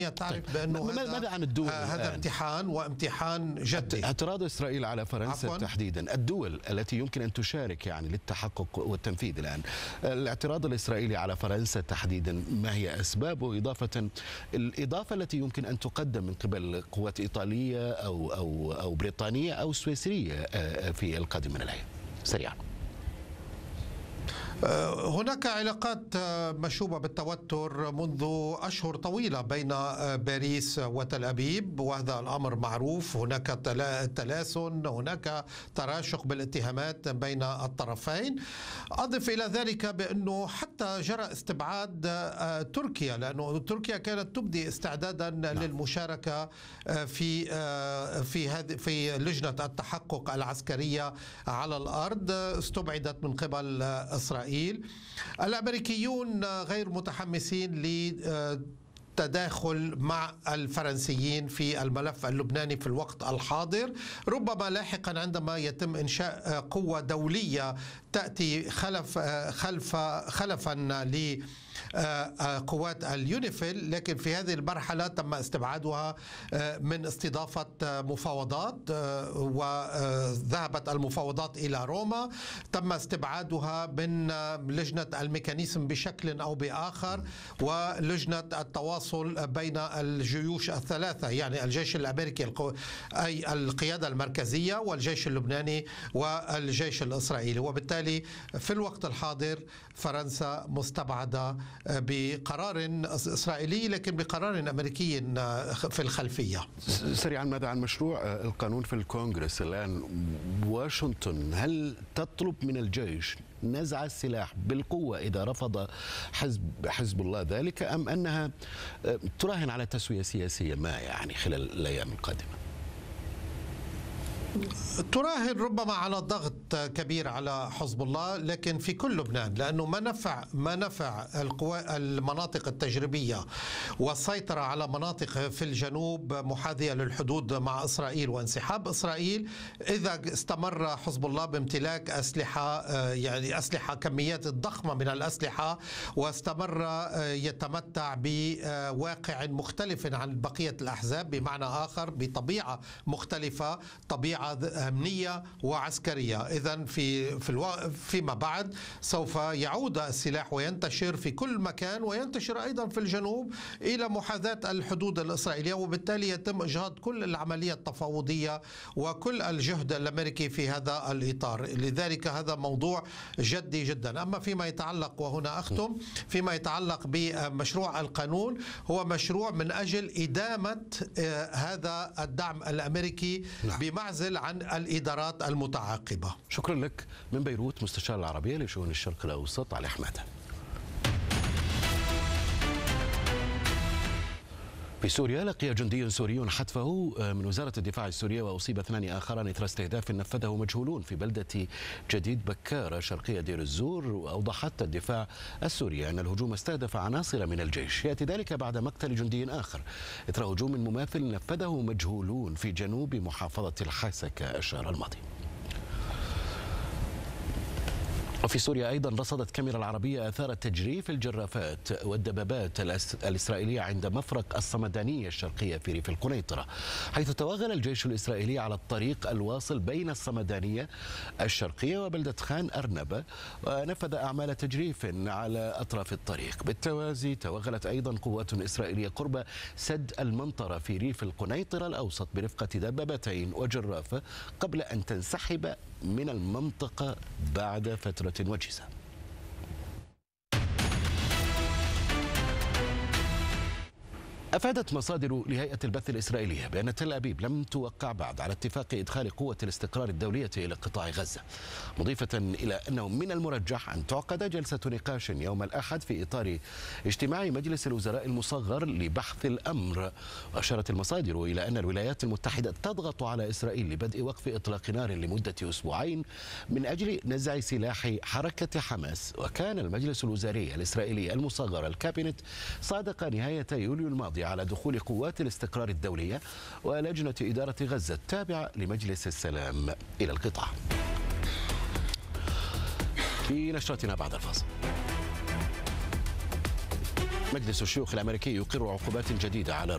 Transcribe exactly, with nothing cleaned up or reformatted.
تعرف بأنه ماذا عن الدول هذا امتحان وامتحان جدي. اعتراض إسرائيل على فرنسا عفواً. تحديدا الدول التي يمكن أن تشارك يعني للتحقق والتنفيذ الآن، الاعتراض الإسرائيلي على فرنسا تحديدا ما هي أسبابه، إضافة الإضافة التي يمكن أن تقدم من قبل قوات إيطالية أو أو أو بريطانية أو سويسرية في القادم من الأيام؟ سريعا. هناك علاقات مشوبة بالتوتر منذ أشهر طويلة بين باريس وتل أبيب، وهذا الأمر معروف. هناك تلاسن، هناك تراشق بالاتهامات بين الطرفين. أضف إلى ذلك بأنه حتى جرى استبعاد تركيا، لأنه تركيا كانت تبدي استعدادا للمشاركة في في هذه في لجنة التحقق العسكرية على الأرض، استبعدت من قبل إسرائيل. الأمريكيون غير متحمسين لتداخل مع الفرنسيين في الملف اللبناني في الوقت الحاضر. ربما لاحقا عندما يتم إنشاء قوة دولية تأتي خلف خلف خلفا ل قوات اليونيفيل، لكن في هذه المرحلة تم استبعادها من استضافة مفاوضات، وذهبت المفاوضات إلى روما. تم استبعادها من لجنة الميكانيزم بشكل أو بآخر، ولجنة التواصل بين الجيوش الثلاثة، يعني الجيش الأمريكي أي القيادة المركزية والجيش اللبناني والجيش الإسرائيلي. وبالتالي في الوقت الحاضر فرنسا مستبعدة بقرار إسرائيلي لكن بقرار أمريكي في الخلفية. سريعا، ماذا عن مشروع القانون في الكونغرس الآن؟ واشنطن هل تطلب من الجيش نزع السلاح بالقوة إذا رفض حزب حزب الله ذلك، أم أنها تراهن على تسوية سياسية ما يعني خلال الأيام القادمة؟ تراهن ربما على ضغط كبير على حزب الله، لكن في كل لبنان، لأنه ما نفع ما نفع القوى المناطق التجريبية والسيطرة على مناطق في الجنوب محاذية للحدود مع إسرائيل وانسحاب إسرائيل، إذا استمر حزب الله بامتلاك أسلحة، يعني أسلحة كميات ضخمة من الأسلحة، واستمر يتمتع بواقع مختلف عن بقية الأحزاب، بمعنى آخر بطبيعة مختلفة، طبيعة أمنية وعسكرية. إذن في في الو... فيما بعد سوف يعود السلاح وينتشر في كل مكان، وينتشر أيضا في الجنوب إلى محاذاة الحدود الإسرائيلية، وبالتالي يتم إجهاض كل العملية التفاوضية وكل الجهد الأمريكي في هذا الإطار. لذلك هذا موضوع جدي جدا. أما فيما يتعلق، وهنا أختم، فيما يتعلق بمشروع القانون، هو مشروع من أجل إدامة هذا الدعم الأمريكي بمعزل عن الإدارات المتعاقبة. شكرا لك. من بيروت مستشار العربية لشؤون الشرق الأوسط علي حمادة. في سوريا لقي جندي سوري حتفه من وزارة الدفاع السورية، وأصيب اثنان آخران إثر استهداف نفذه مجهولون في بلدة جديد بكارة شرقية دير الزور. وأوضحت الدفاع السوري أن الهجوم استهدف عناصر من الجيش. يأتي ذلك بعد مقتل جندي آخر إثر هجوم مماثل نفذه مجهولون في جنوب محافظة الحسكة الشهر الماضي. وفي سوريا أيضا رصدت كاميرا العربية آثار تجريف الجرافات والدبابات الإسرائيلية عند مفرق الصمدانية الشرقية في ريف القنيطرة، حيث توغل الجيش الإسرائيلي على الطريق الواصل بين الصمدانية الشرقية وبلدة خان أرنبة، ونفذ أعمال تجريف على أطراف الطريق. بالتوازي توغلت أيضا قوات إسرائيلية قرب سد المنطرة في ريف القنيطرة الأوسط برفقة دبابتين وجرافة قبل أن تنسحب من المنطقة بعد فترة وجيزة. أفادت مصادر لهيئة البث الإسرائيلية بأن تل أبيب لم توقع بعد على اتفاق إدخال قوة الاستقرار الدولية إلى قطاع غزة، مضيفة إلى أنه من المرجح أن تعقد جلسة نقاش يوم الأحد في إطار اجتماع مجلس الوزراء المصغر لبحث الأمر. وأشارت المصادر إلى أن الولايات المتحدة تضغط على إسرائيل لبدء وقف إطلاق نار لمدة أسبوعين من أجل نزع سلاح حركة حماس. وكان المجلس الوزاري الإسرائيلي المصغر الكابينت صادق نهاية يوليو الماضي على دخول قوات الاستقرار الدولية ولجنة إدارة غزة التابعة لمجلس السلام إلى القطاع. في نشرتنا بعد الفاصل، مجلس الشيوخ الأمريكي يقر عقوبات جديدة على